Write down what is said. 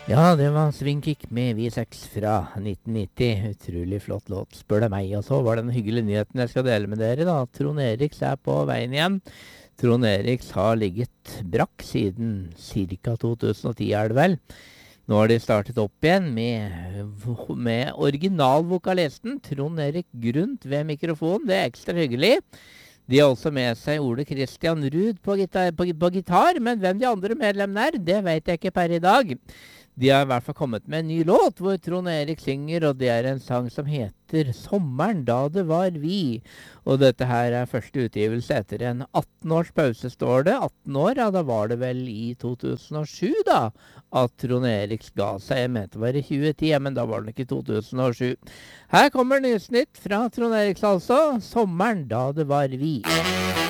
Ja, det var Swingkick med V6 fra 1990. Utrolig flott låt, spør det meg. Og så var det den hyggelige nyheten jeg skal dele med dere, da. Trond Eriks er på veien igjen. Trond Eriks har ligget brakk siden ca. 2010, er det vel. Nå har de startet opp igjen med originalvokalisten Trond Erik Grundt ved mikrofonen. Det er ekstra hyggelig. De har også med seg Ole Christian Ruud på gitar, men hvem de andre medlemmene er, det vet jeg ikke per i dag. De har i hvert fall kommet med en ny låt hvor Trond Erik synger, og det er en sang som heter «Sommeren da det var vi». Og dette her er første utgivelse etter en 18 års pause, står det. 18 år, ja, da var det vel i 2007 da, at Trond Erik ga seg. Jeg mente det var i 2010, ja, men da var det ikke i 2007. Her kommer Nysnytt fra Trond Eriks altså. «Sommeren da det var vi».